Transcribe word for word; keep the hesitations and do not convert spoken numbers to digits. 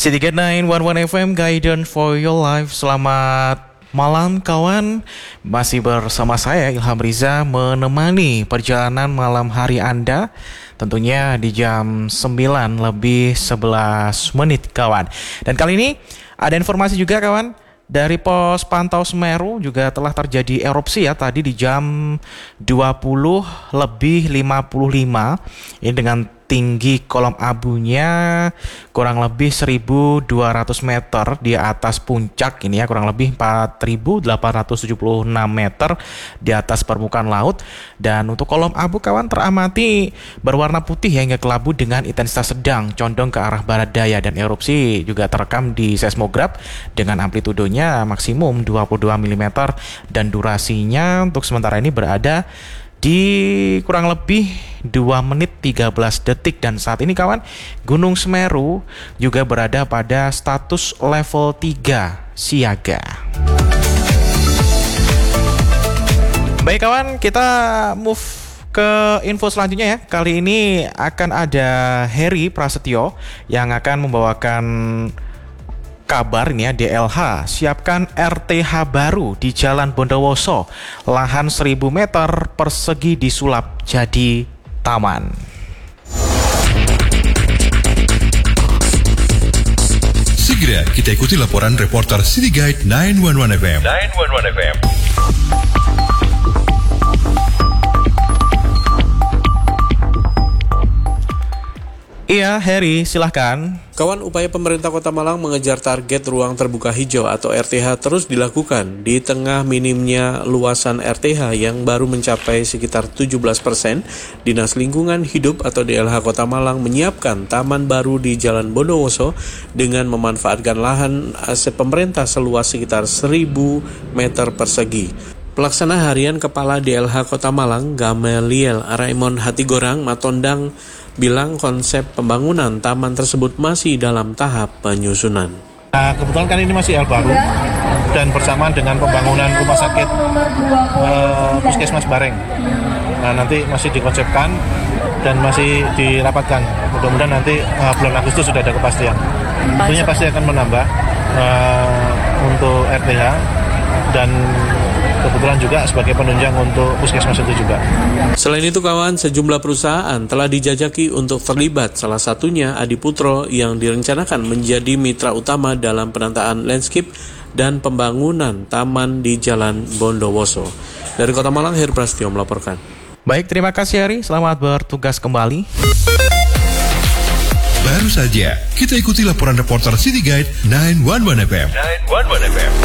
City Gate sembilan satu satu F M, Guidance for Your Life. Selamat malam kawan. Masih bersama saya Ilham Riza menemani perjalanan malam hari Anda. Tentunya di jam sembilan lebih sebelas menit kawan. Dan kali ini ada informasi juga kawan. Dari pos pantau Semeru juga telah terjadi erupsi ya tadi di jam dua puluh lebih lima puluh lima. Ini dengan tinggi kolom abunya kurang lebih seribu dua ratus meter di atas puncak ini ya, kurang lebih empat ribu delapan ratus tujuh puluh enam meter di atas permukaan laut. Dan untuk kolom abu kawan teramati berwarna putih hingga kelabu dengan intensitas sedang condong ke arah barat daya, dan erupsi juga terekam di seismograf dengan amplitudonya maksimum dua puluh dua milimeter dan durasinya untuk sementara ini berada di kurang lebih dua menit tiga belas detik. Dan saat ini kawan, Gunung Semeru juga berada pada status level tiga siaga. Baik kawan, kita move ke info selanjutnya ya. Kali ini akan ada Heri Prasetyo yang akan membawakan kabar ini ya. D L H siapkan R T H baru di Jalan Bondowoso. Lahan seribu meter persegi disulap jadi taman. Segera kita ikuti laporan reporter City Guide sembilan satu satu F M. sembilan satu satu F M. Iya, Heri, silahkan. Kawan, upaya pemerintah Kota Malang mengejar target ruang terbuka hijau atau R T H terus dilakukan di tengah minimnya luasan R T H yang baru mencapai sekitar tujuh belas persen. Dinas Lingkungan Hidup atau D L H Kota Malang menyiapkan taman baru di Jalan Bondowoso dengan memanfaatkan lahan aset pemerintah seluas sekitar seribu meter persegi. Pelaksana harian Kepala D L H Kota Malang, Gamaliel Raymond Hatigorang Matondang, bilang konsep pembangunan taman tersebut masih dalam tahap penyusunan. Nah, kebetulan kan ini masih hal baru dan bersamaan dengan pembangunan rumah sakit uh, Puskesmas Bareng. Nah, nanti masih dikonsepkan dan masih dirapatkan. Mudah-mudahan nanti uh, bulan Agustus sudah ada kepastian. Tentunya pasti akan menambah uh, untuk R T H dan kebetulan juga sebagai penunjang untuk puskesmas itu juga. Selain itu kawan, sejumlah perusahaan telah dijajaki untuk terlibat, salah satunya Adiputro yang direncanakan menjadi mitra utama dalam penataan landscape dan pembangunan taman di Jalan Bondowoso. Dari Kota Malang, Heri Prasetyo melaporkan. Baik, terima kasih Heri, selamat bertugas kembali. Baru saja kita ikuti laporan reporter City Guide sembilan satu satu F M. sembilan satu satu F M.